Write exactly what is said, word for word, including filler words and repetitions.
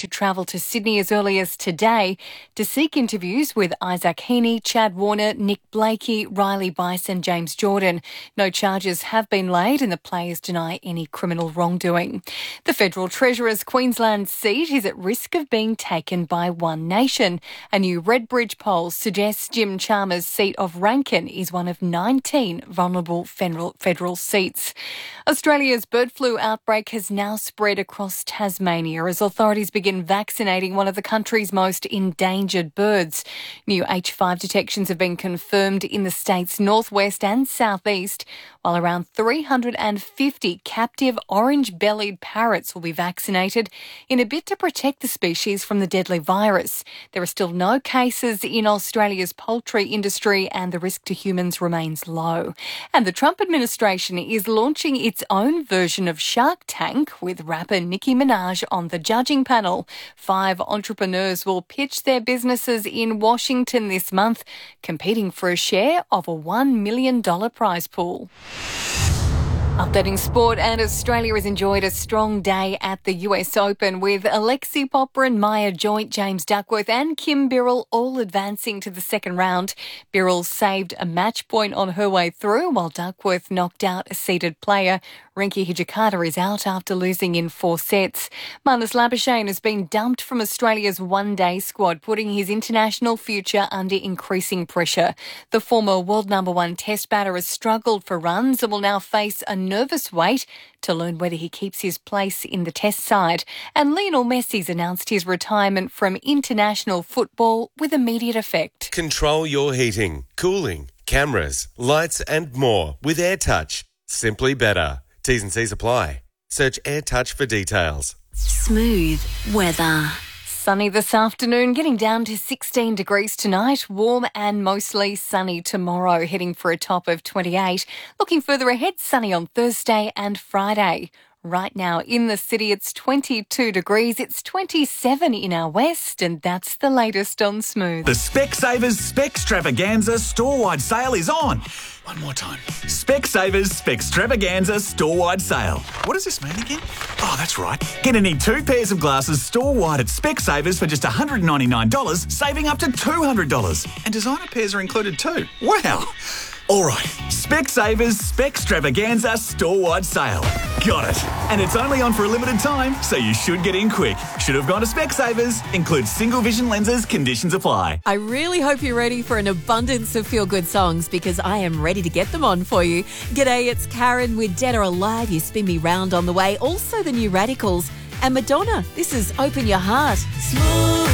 to travel to Sydney as early as today to seek interviews with Isaac Heaney, Chad Warner, Nick Blakey, Riley Bison, James Jordan. No charges have been laid and the players deny any criminal wrongdoing. The Federal Treasurer's Queensland seat is at risk of being taken by One Nation. A new Redbridge poll suggests Jim Chalmers' seat of Rankin is one of nineteen vulnerable federal, federal seats. Australia's bird flu outbreak has now spread across Tasmania as authorities begin vaccinating one of the country's most endangered birds. New H five detections have been confirmed in the state's northwest and southeast, while around three hundred fifty captive orange-bellied parrots will be vaccinated in a bid to protect the species from the deadly virus. There are still no cases in Australia's poultry industry and the risk to humans remains low. And the Trump administration is launching its own version of Shark Tank with rapper Nicki Minaj on the judging panel. Five entrepreneurs will pitch their businesses in Washington this month, competing for a share of a one million dollars prize pool. Updating sport, and Australia has enjoyed a strong day at the U S Open with Alexei Popyrin, Maya Joint, James Duckworth and Kim Birrell all advancing to the second round. Birrell saved a match point on her way through while Duckworth knocked out a seeded player. Rinky Hijikata is out after losing in four sets. Marnus Labuschagne has been dumped from Australia's one-day squad, putting his international future under increasing pressure. The former world number one test batter has struggled for runs and will now face a nervous wait to learn whether he keeps his place in the test side. And Lionel Messi's announced his retirement from international football with immediate effect. Control your heating, cooling, cameras, lights and more with AirTouch. Simply better. T's and C's apply. Search AirTouch for details. Smooth weather. Sunny this afternoon, getting down to sixteen degrees tonight. Warm and mostly sunny tomorrow, heading for a top of twenty-eight. Looking further ahead, sunny on Thursday and Friday. Right now in the city, it's twenty-two degrees. It's twenty-seven in our west, and that's the latest on Smooth. The Specsavers Specstravaganza store-wide sale is on. One more time. Specsavers Specstravaganza store-wide sale. What does this mean again? Oh, that's right. Get any two pairs of glasses store-wide at Specsavers for just one hundred ninety-nine dollars, saving up to two hundred dollars. And designer pairs are included too. Wow. All right, Specsavers Specstravaganza store-wide sale. Got it. And it's only on for a limited time, so you should get in quick. Should have gone to Specsavers. Includes single vision lenses. Conditions apply. I really hope you're ready for an abundance of feel-good songs because I am ready to get them on for you. G'day, it's Karen with Dead or Alive, You Spin Me Round on the way. Also the new Radicals. And Madonna, this is Open Your Heart. Smooth.